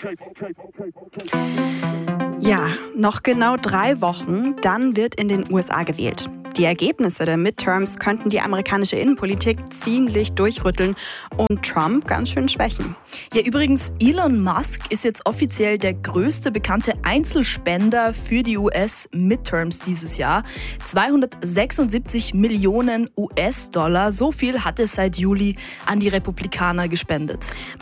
Ja, noch genau 3 Wochen, dann wird in den USA gewählt. Die Ergebnisse der Midterms könnten die amerikanische Innenpolitik ziemlich durchrütteln und Trump ganz schön schwächen. Ja, übrigens, Elon Musk ist jetzt offiziell der größte bekannte Einzelspender für die US-Midterms dieses Jahr. 276 Millionen US-Dollar, so viel hat er seit Juli an die Republikaner gespendet.